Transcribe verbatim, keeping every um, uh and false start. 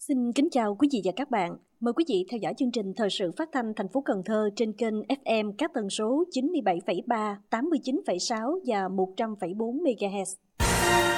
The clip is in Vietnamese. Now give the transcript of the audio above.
Xin kính chào quý vị và các bạn. Mời quý vị theo dõi chương trình thời sự phát thanh thành phố Cần Thơ trên kênh ép em các tần số chín mươi bảy phẩy ba, tám mươi chín phẩy sáu và một trăm phẩy bốn mê ga héc.